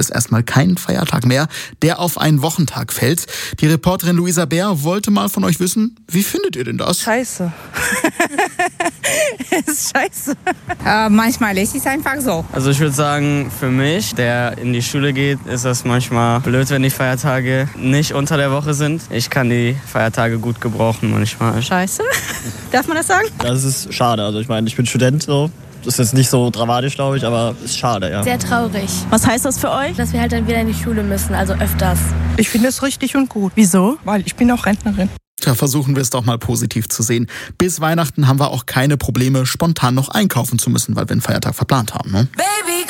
es erstmal keinen Feiertag mehr, der auf einen Wochentag fällt. Die Reporterin Luisa Bär wollte mal von euch wissen, wie findet ihr denn das? Scheiße. ist scheiße. Manchmal ist es einfach so. Also ich würde sagen, für mich, der in die Schule geht, ist das manchmal blöd, wenn die Feiertage nicht unter der Woche sind. Ich kann die Feiertage gut gebrauchen manchmal. Scheiße? Darf man das sagen? Das ist schade. Also ich meine, ich bin Student so. Das ist jetzt nicht so dramatisch, glaube ich, aber ist schade, ja. Sehr traurig. Was heißt das für euch? Dass wir halt dann wieder in die Schule müssen, also öfters. Ich finde es richtig und gut. Wieso? Weil ich bin auch Rentnerin. Tja, versuchen wir es doch mal positiv zu sehen. Bis Weihnachten haben wir auch keine Probleme, spontan noch einkaufen zu müssen, weil wir einen Feiertag verplant haben. Ne? Baby,